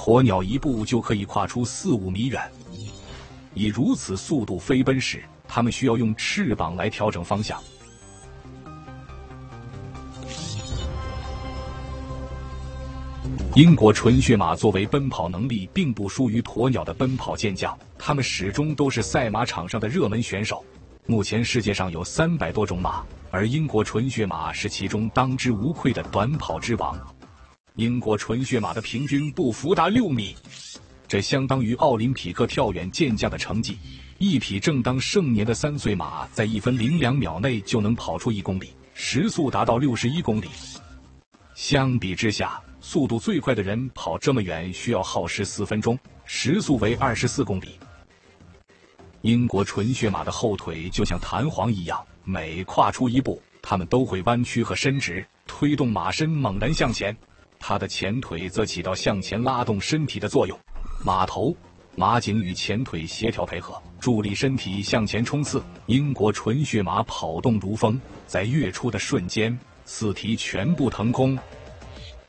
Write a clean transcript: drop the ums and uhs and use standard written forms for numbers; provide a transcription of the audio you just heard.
鸵鸟一步就可以跨出4-5米远。以如此速度飞奔时，它们需要用翅膀来调整方向。英国纯血马作为奔跑能力并不输于鸵鸟的奔跑健将，它们始终都是赛马场上的热门选手。目前世界上有300多种马，而英国纯血马是其中当之无愧的短跑之王。英国纯血马的平均步幅达6米，这相当于奥林匹克跳远健将的成绩。一匹正当盛年的3岁马在1分02秒内就能跑出1公里，时速达到61公里。相比之下，速度最快的人跑这么远需要耗时4分钟，时速为24公里。英国纯血马的后腿就像弹簧一样，每跨出1步，它们都会弯曲和伸直，推动马身猛然向前。它的前腿则起到向前拉动身体的作用，马头、马颈与前腿协调配合，助力身体向前冲刺。英国纯血马跑动如风，在跃出的瞬间，四蹄全部腾空，